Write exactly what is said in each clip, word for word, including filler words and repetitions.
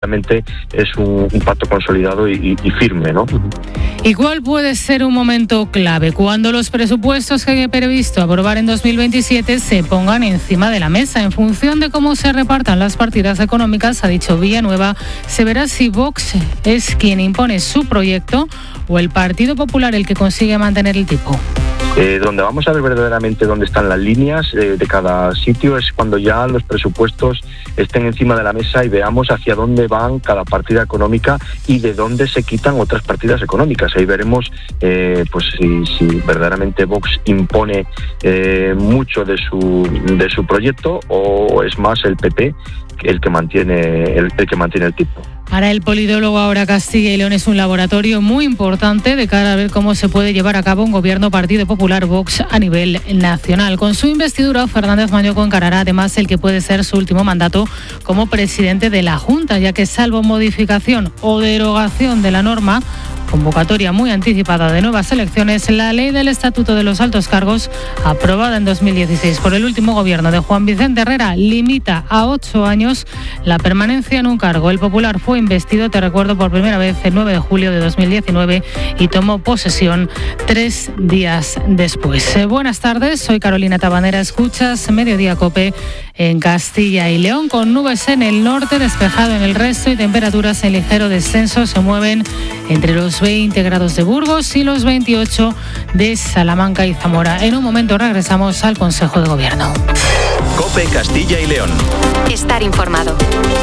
realmente es un, un pacto consolidado y, y, y firme, ¿no? ¿Y cuál puede ser un momento clave? Cuando los presupuestos que hay previsto aprobar en dos mil veintisiete se pongan encima de la mesa. En función de cómo se repartan las partidas económicas, ha dicho Villanueva, se verá si Vox es quien impone su proyecto o el Partido Popular el que consigue mantener el tipo. Eh, donde vamos a ver verdaderamente dónde están las líneas eh, de cada sitio es cuando ya los presupuestos estén encima de la mesa y veamos hacia dónde van cada partida económica y de dónde se quitan otras partidas económicas. Ahí veremos eh, pues si, si verdaderamente Vox impone eh, mucho de su de su proyecto o es más el P P el que mantiene el, el que mantiene el tipo. Para el politólogo, ahora Castilla y León es un laboratorio muy importante de cara a ver cómo se puede llevar a cabo un gobierno Partido Popular Vox a nivel nacional. Con su investidura, Fernández Mañoco encarará además el que puede ser su último mandato como presidente de la Junta, ya que salvo modificación o derogación de la norma, convocatoria muy anticipada de nuevas elecciones, la ley del Estatuto de los Altos Cargos, aprobada en dos mil dieciséis por el último gobierno de Juan Vicente Herrera, limita a ocho años la permanencia en un cargo. El Popular fue investido, te recuerdo, por primera vez el nueve de julio de dos mil diecinueve y tomó posesión tres días después. Eh, buenas tardes, soy Carolina Tabanera, escuchas Mediodía COPE en Castilla y León, con nubes en el norte, despejado en el resto y temperaturas en ligero descenso. Se mueven entre los veinte grados de Burgos y los veintiocho de Salamanca y Zamora. En un momento regresamos al Consejo de Gobierno. COPE Castilla y León. Estar informado.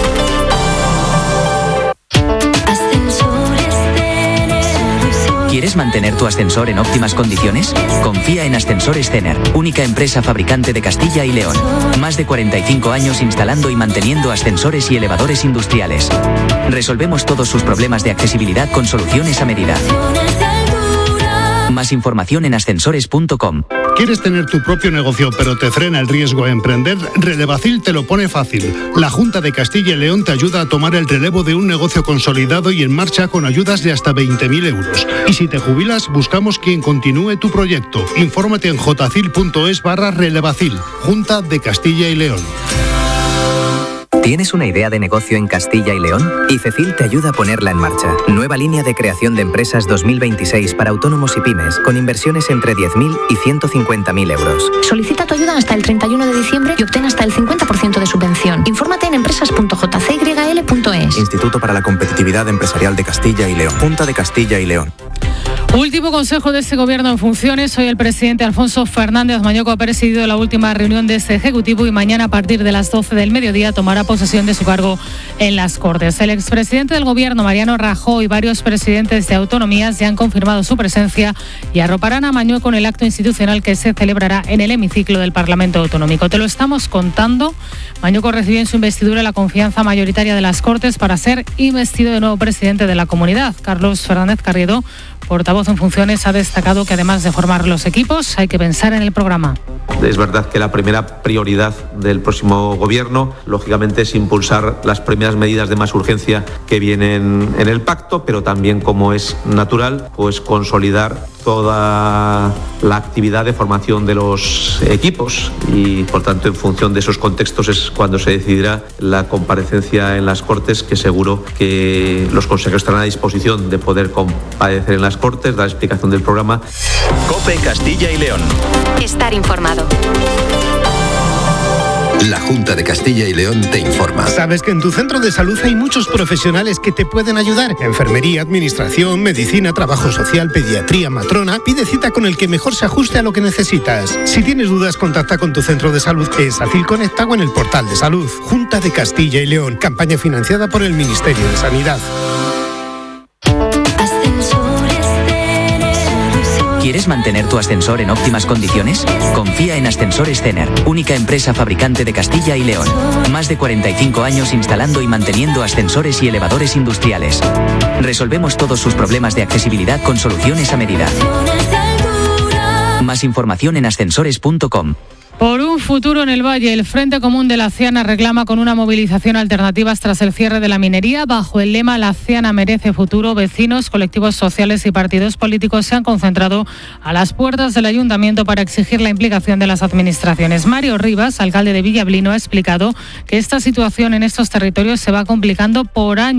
¿Quieres mantener tu ascensor en óptimas condiciones? Confía en Ascensores Cener, única empresa fabricante de Castilla y León. Más de cuarenta y cinco años instalando y manteniendo ascensores y elevadores industriales. Resolvemos todos sus problemas de accesibilidad con soluciones a medida. Más información en ascensores punto com. ¿Quieres tener tu propio negocio pero te frena el riesgo a emprender? Relevacil te lo pone fácil. La Junta de Castilla y León te ayuda a tomar el relevo de un negocio consolidado y en marcha con ayudas de hasta veinte mil euros. Y si te jubilas, buscamos quien continúe tu proyecto. Infórmate en jotacil.es barra relevacil. Junta de Castilla y León. ¿Tienes una idea de negocio en Castilla y León? ICECIL te ayuda a ponerla en marcha. Nueva línea de creación de empresas dos mil veintiséis para autónomos y pymes, con inversiones entre diez mil y ciento cincuenta mil euros. Solicita tu ayuda hasta el treinta y uno de diciembre y obtén hasta el cincuenta por ciento de subvención. Infórmate en empresas punto j c y l punto e s. Instituto para la Competitividad Empresarial de Castilla y León. Junta de Castilla y León. Último consejo de este gobierno en funciones. Hoy el presidente Alfonso Fernández Mañoco ha presidido la última reunión de este ejecutivo y mañana a partir de las doce del mediodía tomará posesión de su cargo en las Cortes. El expresidente del gobierno, Mariano Rajoy, y varios presidentes de autonomías ya han confirmado su presencia y arroparán a Mañoco en el acto institucional que se celebrará en el hemiciclo del Parlamento Autonómico. Te lo estamos contando. Mañoco recibió en su investidura la confianza mayoritaria de las Cortes para ser investido de nuevo presidente de la comunidad. Carlos Fernández Carriedo, portavoz en funciones, ha destacado que además de formar los equipos hay que pensar en el programa. Es verdad que la primera prioridad del próximo gobierno, lógicamente, es impulsar las primeras medidas de más urgencia que vienen en el pacto, pero también, como es natural, pues consolidar toda la actividad de formación de los equipos y, por tanto, en función de esos contextos es cuando se decidirá la comparecencia en las Cortes, que seguro que los consejeros estarán a disposición de poder comparecer en las Cortes, dar explicación del programa. COPE Castilla y León. Estar informado. La Junta de Castilla y León te informa. ¿Sabes que en tu centro de salud hay muchos profesionales que te pueden ayudar? Enfermería, administración, medicina, trabajo social, pediatría, matrona. Pide cita con el que mejor se ajuste a lo que necesitas. Si tienes dudas, contacta con tu centro de salud en Sacil Conecta o en el portal de salud. Junta de Castilla y León. Campaña financiada por el Ministerio de Sanidad. ¿Quieres mantener tu ascensor en óptimas condiciones? Confía en Ascensores Cener, única empresa fabricante de Castilla y León. Más de cuarenta y cinco años instalando y manteniendo ascensores y elevadores industriales. Resolvemos todos sus problemas de accesibilidad con soluciones a medida. Más información en ascensores punto com. Por un futuro en el Valle, el Frente Común de la Ciana reclama con una movilización alternativa tras el cierre de la minería. Bajo el lema La Ciana merece futuro, vecinos, colectivos sociales y partidos políticos se han concentrado a las puertas del ayuntamiento para exigir la implicación de las administraciones. Mario Rivas, alcalde de Villablino, ha explicado que esta situación en estos territorios se va complicando por años.